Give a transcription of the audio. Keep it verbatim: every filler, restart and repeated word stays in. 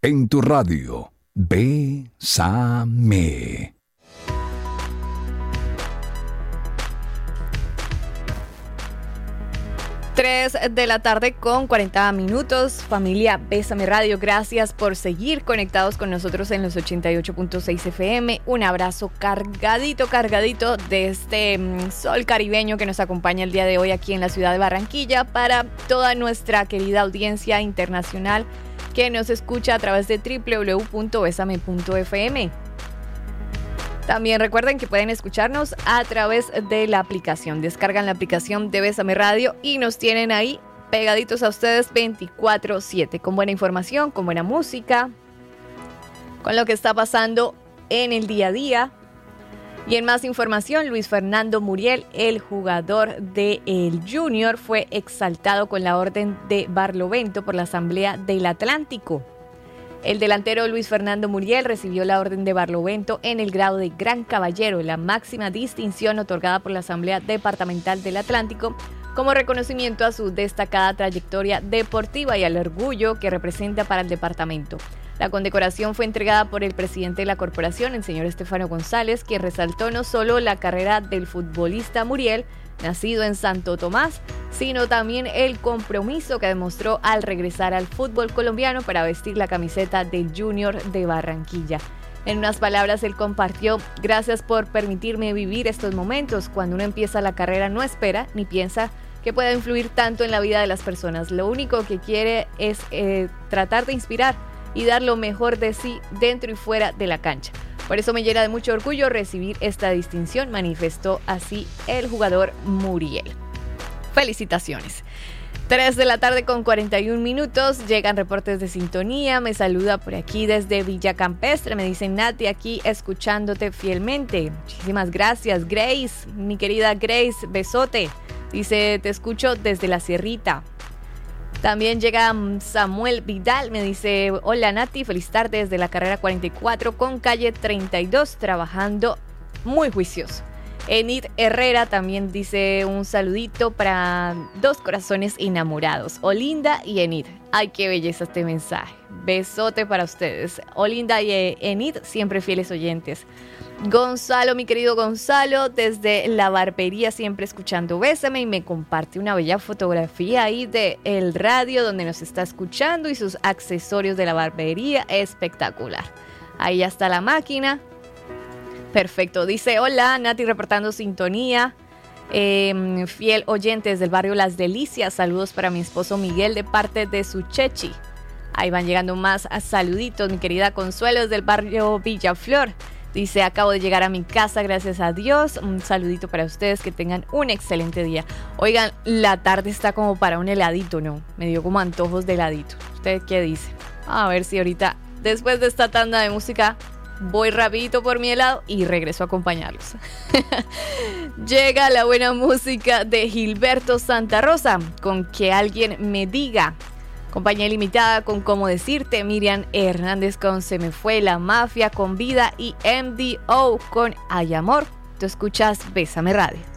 En tu radio, Bésame. tres de la tarde con cuarenta minutos. Familia Bésame Radio, gracias por seguir conectados con nosotros en los ochenta y ocho punto seis F M. Un abrazo cargadito, cargadito de este mm, sol caribeño que nos acompaña el día de hoy aquí en la ciudad de Barranquilla para toda nuestra querida audiencia internacional que nos escucha a través de doble u doble u doble u punto besame punto f m. También recuerden que pueden escucharnos a través de la aplicación. Descargan la aplicación de Bésame Radio y nos tienen ahí pegaditos a ustedes veinticuatro siete, con buena información, con buena música, con lo que está pasando en el día a día. Y en más información, Luis Fernando Muriel, el jugador del Junior, fue exaltado con la Orden de Barlovento por la Asamblea del Atlántico. El delantero Luis Fernando Muriel recibió la Orden de Barlovento en el grado de Gran Caballero, la máxima distinción otorgada por la Asamblea Departamental del Atlántico, como reconocimiento a su destacada trayectoria deportiva y al orgullo que representa para el departamento. La condecoración fue entregada por el presidente de la corporación, el señor Estefano González, quien resaltó no solo la carrera del futbolista Muriel, nacido en Santo Tomás, sino también el compromiso que demostró al regresar al fútbol colombiano para vestir la camiseta del Junior de Barranquilla. En unas palabras, él compartió: gracias por permitirme vivir estos momentos. Cuando uno empieza la carrera no espera ni piensa que pueda influir tanto en la vida de las personas. Lo único que quiere es eh, tratar de inspirar y dar lo mejor de sí dentro y fuera de la cancha. Por eso me llena de mucho orgullo recibir esta distinción, manifestó así el jugador Muriel. Felicitaciones. tres de la tarde con cuarenta y un minutos, llegan reportes de sintonía, me saluda por aquí desde Villa Campestre, me dicen: Nati, aquí escuchándote fielmente. Muchísimas gracias, Grace, mi querida Grace, besote. Dice: te escucho desde la Sierrita. También llega Samuel Vidal, me dice: hola Nati, feliz tarde desde la carrera cuarenta y cuatro con calle treinta y dos, trabajando muy juicioso. Enid Herrera también dice un saludito para dos corazones enamorados, Olinda y Enid. Ay, qué belleza este mensaje. Besote para ustedes. Olinda y Enid, siempre fieles oyentes. Gonzalo, mi querido Gonzalo, desde la barbería, siempre escuchando Bésame, y me comparte una bella fotografía ahí de el radio donde nos está escuchando y sus accesorios de la barbería. Espectacular. Ahí ya está la máquina. Perfecto. Dice: hola, Nati, reportando sintonía. Eh, fiel oyente desde el barrio Las Delicias. Saludos para mi esposo Miguel de parte de su chechi. Ahí van llegando más saluditos. Mi querida Consuelo desde el barrio Villaflor. Dice: acabo de llegar a mi casa, gracias a Dios. Un saludito para ustedes, que tengan un excelente día. Oigan, la tarde está como para un heladito, ¿no? Me dio como antojos de heladito. ¿Usted qué dice? A ver si ahorita, después de esta tanda de música, voy rapidito por mi helado y regreso a acompañarlos. Llega la buena música de Gilberto Santa Rosa, con Que Alguien Me Diga. Compañía Limitada con Cómo Decirte, Miriam Hernández con Se Me Fue, La Mafia con Vida y M D O con Hay Amor. Tú escuchas Bésame Radio.